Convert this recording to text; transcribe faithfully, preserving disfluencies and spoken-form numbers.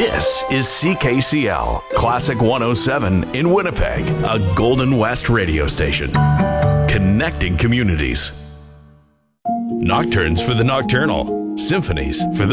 This is C K C L, Classic one oh seven in Winnipeg, a Golden West radio station. Connecting communities. Nocturnes for the nocturnal. Symphonies for the